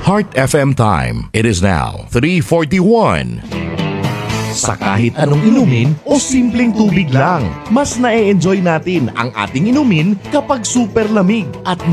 Heart FM time. It is now 3:41. Sa kahit anong inumin o simpleng tubig lang, mas na-enjoy natin ang ating inumin kapag super lamig at